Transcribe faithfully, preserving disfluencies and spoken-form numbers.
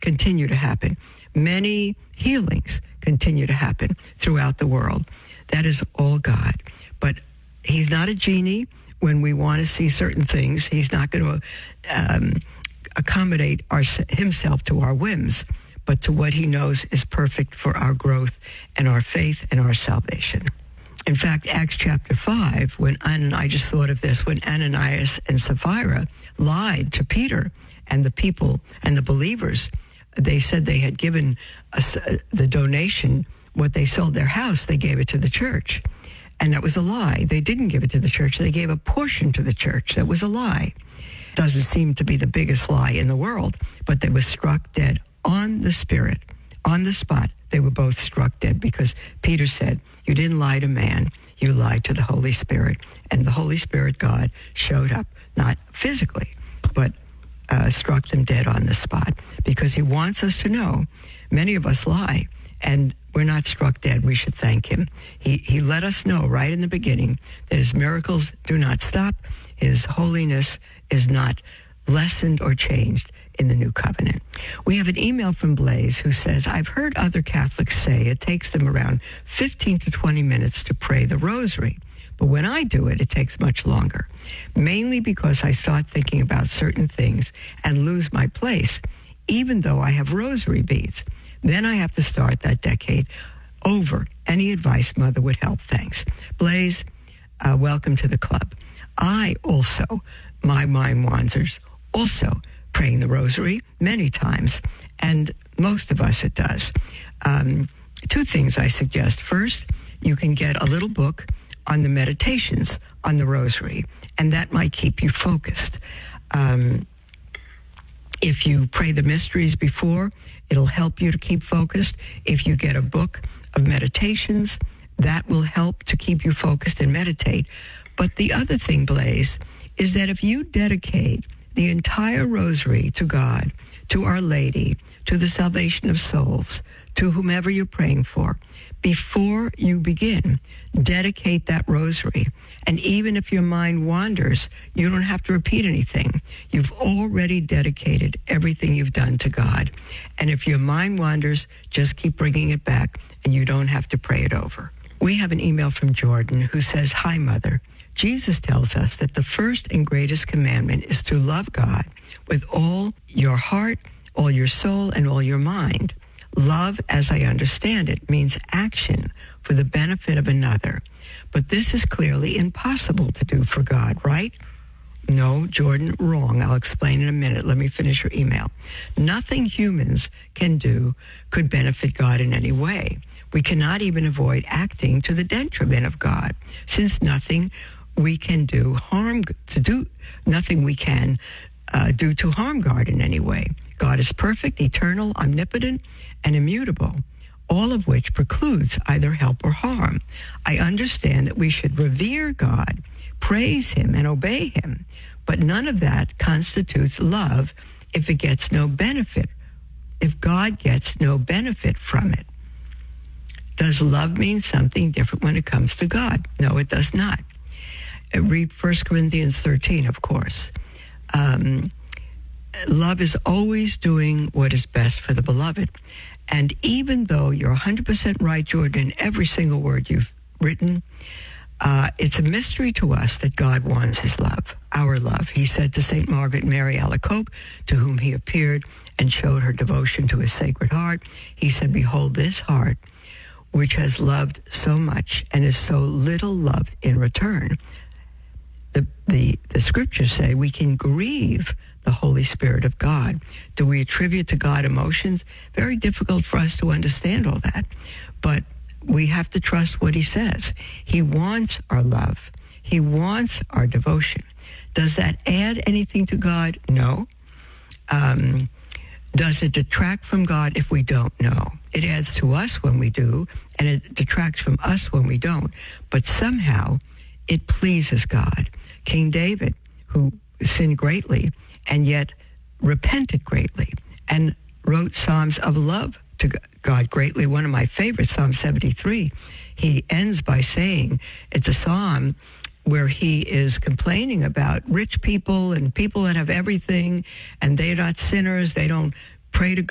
continue to happen. Many healings continue to happen throughout the world. That is all God. But he's not a genie. When we want to see certain things, he's not going to um, accommodate our, himself to our whims, but to what he knows is perfect for our growth and our faith and our salvation. In fact, Acts chapter five, when, and I just thought of this, when Ananias and Sapphira lied to Peter and the people and the believers, they said they had given us uh, the donation, what they sold their house, they gave it to the church. And that was a lie. They didn't give it to the church. They gave a portion to the church. That was a lie. Doesn't seem to be the biggest lie in the world, but they were struck dead on the Spirit, on the spot. They were both struck dead because Peter said, you didn't lie to man, you lied to the Holy Spirit. And the Holy Spirit, God, showed up, not physically, but uh, struck them dead on the spot because he wants us to know many of us lie. And we're not struck dead. We should thank him. He he let us know right in the beginning that his miracles do not stop. His holiness is not lessened or changed in the new covenant. We have an email from Blaze who says, I've heard other Catholics say it takes them around fifteen to twenty minutes to pray the rosary. But when I do it, it takes much longer, mainly because I start thinking about certain things and lose my place, even though I have rosary beads. Then I have to start that decade over. Any advice, Mother, would help. Thanks. Blaze, uh, welcome to the club. I also, my mind wanders, also praying the rosary many times, and most of us it does. Um, two things I suggest. First, you can get a little book on the meditations on the rosary, and that might keep you focused. Um, if you pray the mysteries before, it'll help you to keep focused. If you get a book of meditations, that will help to keep you focused and meditate. But the other thing, Blaze, is that if you dedicate the entire rosary to God, to Our Lady, to the salvation of souls, to whomever you're praying for, before you begin, dedicate that rosary. And even if your mind wanders, you don't have to repeat anything. You've already dedicated everything you've done to God. And if your mind wanders, just keep bringing it back, and you don't have to pray it over. We have an email from Jordan who says, Hi, Mother. Jesus tells us that the first and greatest commandment is to love God with all your heart, all your soul, and all your mind. Love, as I understand it, means action for the benefit of another. But this is clearly impossible to do for God, right? No, Jordan, wrong. I'll explain in a minute. Let me finish your email. Nothing humans can do could benefit God in any way. We cannot even avoid acting to the detriment of God, since nothing we can do harm to do nothing we can uh, do to harm God in any way. God is perfect, eternal, omnipotent, and immutable, all of which precludes either help or harm. I understand that we should revere God, praise him, and obey him, but none of that constitutes love if it gets no benefit, if God gets no benefit from it. Does love mean something different when it comes to God? No, it does not. Read First Corinthians thirteen, of course. Um, love is always doing what is best for the beloved. And even though you're one hundred percent right, Jordan, in every single word you've written, uh, it's a mystery to us that God wants his love, our love. He said to Saint Margaret Mary Alacoque, to whom he appeared and showed her devotion to his Sacred Heart, he said, behold, this heart, which has loved so much and is so little loved in return. The, the, the scriptures say we can grieve the Holy Spirit of God. Do we attribute to God emotions? Very difficult for us to understand all that. But we have to trust what he says. He wants our love. He wants our devotion. Does that add anything to God? No. Um, does it detract from God if we don't? No. It adds to us when we do, and it detracts from us when we don't. But somehow it pleases God. King David, who sinned greatly and yet repented greatly and wrote psalms of love to God greatly. One of my favorites, Psalm seventy-three, he ends by saying, it's a psalm where he is complaining about rich people and people that have everything, and they're not sinners, they don't pray to God.